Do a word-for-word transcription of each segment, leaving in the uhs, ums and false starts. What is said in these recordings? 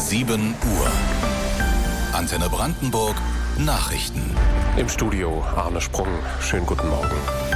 sieben Uhr. Antenne Brandenburg Nachrichten. Im Studio Arne Sprung. Schönen guten Morgen.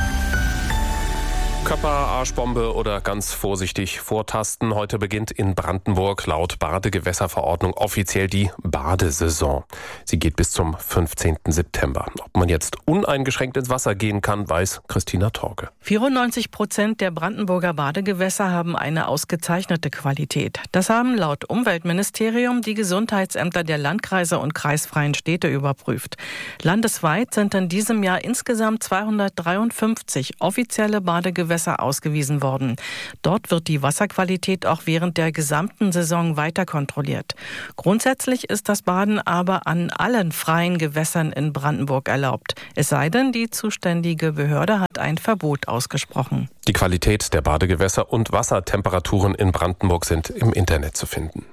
Körper, Arschbombe oder ganz vorsichtig vortasten. Heute beginnt in Brandenburg laut Badegewässerverordnung offiziell die Badesaison. Sie geht bis zum fünfzehnten September. Ob man jetzt uneingeschränkt ins Wasser gehen kann, weiß Christina Torge. vierundneunzig Prozent der Brandenburger Badegewässer haben eine ausgezeichnete Qualität. Das haben laut Umweltministerium die Gesundheitsämter der Landkreise und kreisfreien Städte überprüft. Landesweit sind in diesem Jahr insgesamt zweihundertdreiundfünfzig offizielle Badegewässer ausgewiesen worden. Dort wird die Wasserqualität auch während der gesamten Saison weiter kontrolliert. Grundsätzlich ist das Baden aber an allen freien Gewässern in Brandenburg erlaubt. Es sei denn, die zuständige Behörde hat ein Verbot ausgesprochen. Die Qualität der Badegewässer und Wassertemperaturen in Brandenburg sind im Internet zu finden.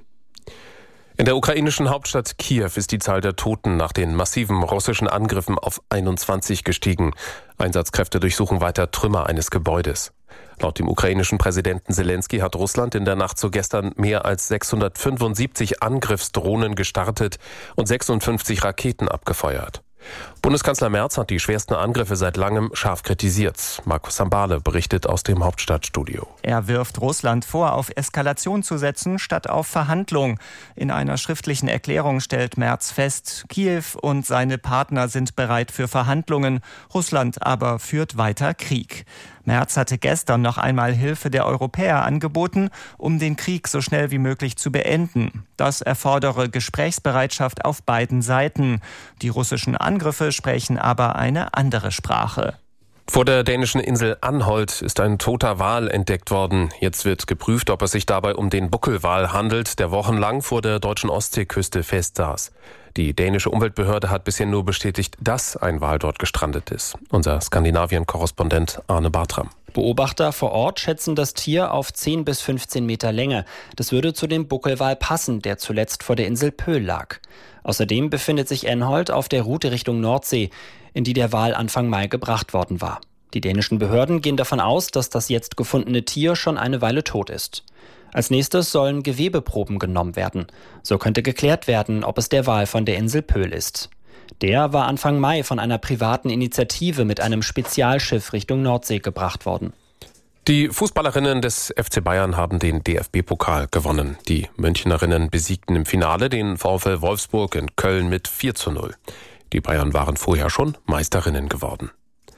In der ukrainischen Hauptstadt Kiew ist die Zahl der Toten nach den massiven russischen Angriffen auf einundzwanzig gestiegen. Einsatzkräfte durchsuchen weiter Trümmer eines Gebäudes. Laut dem ukrainischen Präsidenten Selensky hat Russland in der Nacht zu gestern mehr als sechshundertfünfundsiebzig Angriffsdrohnen gestartet und sechsundfünfzig Raketen abgefeuert. Bundeskanzler Merz hat die schwersten Angriffe seit langem scharf kritisiert. Markus Sambale berichtet aus dem Hauptstadtstudio. Er wirft Russland vor, auf Eskalation zu setzen, statt auf Verhandlung. In einer schriftlichen Erklärung stellt Merz fest, Kiew und seine Partner sind bereit für Verhandlungen. Russland aber führt weiter Krieg. Merz hatte gestern noch einmal Hilfe der Europäer angeboten, um den Krieg so schnell wie möglich zu beenden. Das erfordere Gesprächsbereitschaft auf beiden Seiten. Die russischen Angriffe sprechen aber eine andere Sprache. Vor der dänischen Insel Anholt ist ein toter Wal entdeckt worden. Jetzt wird geprüft, ob es sich dabei um den Buckelwal handelt, der wochenlang vor der deutschen Ostseeküste festsaß. Die dänische Umweltbehörde hat bisher nur bestätigt, dass ein Wal dort gestrandet ist. Unser Skandinavien-Korrespondent Arne Bartram. Beobachter vor Ort schätzen das Tier auf zehn bis fünfzehn Meter Länge. Das würde zu dem Buckelwal passen, der zuletzt vor der Insel Pöhl lag. Außerdem befindet sich Anholt auf der Route Richtung Nordsee, in die der Wal Anfang Mai gebracht worden war. Die dänischen Behörden gehen davon aus, dass das jetzt gefundene Tier schon eine Weile tot ist. Als nächstes sollen Gewebeproben genommen werden. So könnte geklärt werden, ob es der Wal von der Insel Pöhl ist. Der war Anfang Mai von einer privaten Initiative mit einem Spezialschiff Richtung Nordsee gebracht worden. Die Fußballerinnen des F C Bayern haben den D F B-Pokal gewonnen. Die Münchnerinnen besiegten im Finale den VfL Wolfsburg in Köln mit vier zu null. Die Bayern waren vorher schon Meisterinnen geworden.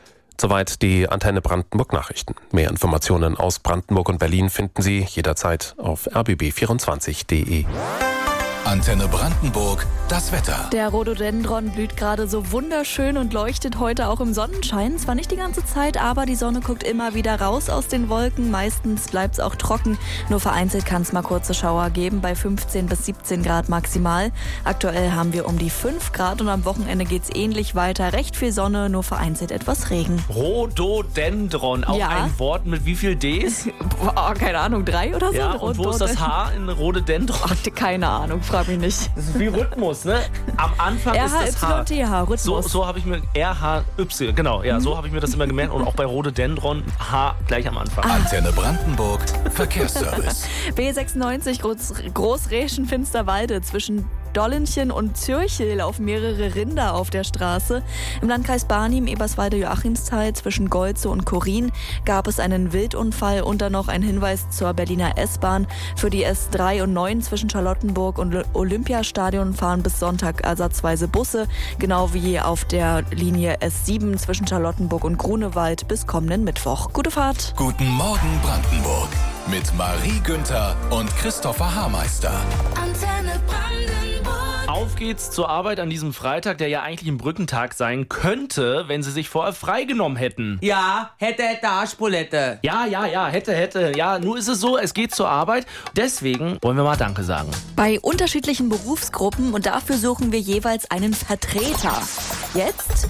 Soweit die Antenne Brandenburg Nachrichten. Mehr Informationen aus Brandenburg und Berlin finden Sie jederzeit auf r b b vierundzwanzig punkt d e. Antenne Brandenburg, das Wetter. Der Rhododendron blüht gerade so wunderschön und leuchtet heute auch im Sonnenschein. Zwar nicht die ganze Zeit, aber die Sonne guckt immer wieder raus aus den Wolken. Meistens bleibt es auch trocken. Nur vereinzelt kann es mal kurze Schauer geben, bei fünfzehn bis siebzehn Grad maximal. Aktuell haben wir um die fünf Grad und am Wochenende geht es ähnlich weiter. Recht viel Sonne, nur vereinzelt etwas Regen. Rhododendron, auch ja. Ein Wort mit wie viel Ds? Boah, keine Ahnung, drei oder so? Ja, und wo ist das H in Rhododendron? Ach, keine Ahnung. Frag mich nicht. Das ist wie Rhythmus, ne? Am Anfang R ist H das H. Y T H, Rhythmus. So, so habe ich mir R H Y, genau, ja, so habe ich mir das immer gemerkt. Und auch bei Rhododendron H gleich am Anfang. Ah. Antenne Brandenburg, Verkehrsservice. B sechsundneunzig Groß, Großreschen-Finsterwalde zwischen Dollenchen und Zürchel laufen mehrere Rinder auf der Straße. Im Landkreis Barnim, Eberswalde-Joachimsthal zwischen Golze und Korin gab es einen Wildunfall und dann noch ein Hinweis zur Berliner S-Bahn. Für die S drei und neun zwischen Charlottenburg und Olympiastadion fahren bis Sonntag ersatzweise Busse, genau wie auf der Linie S sieben zwischen Charlottenburg und Grunewald bis kommenden Mittwoch. Gute Fahrt! Guten Morgen Brandenburg mit Marie Günther und Christopher Haarmeister. Antenne Brandenburg. Auf geht's zur Arbeit an diesem Freitag, der ja eigentlich ein Brückentag sein könnte, wenn Sie sich vorher freigenommen hätten. Ja, hätte, hätte, Arschbulette. Ja, ja, ja, hätte, hätte. Ja, nur ist es so, es geht zur Arbeit. Deswegen wollen wir mal Danke sagen. Bei unterschiedlichen Berufsgruppen und dafür suchen wir jeweils einen Vertreter. Jetzt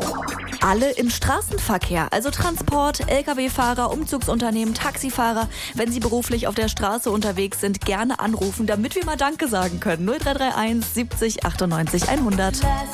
alle im Straßenverkehr, also Transport, L K W-Fahrer, Umzugsunternehmen, Taxifahrer. Wenn Sie beruflich auf der Straße unterwegs sind, gerne anrufen, damit wir mal Danke sagen können. null drei drei eins siebzig achtundneunzig hundert.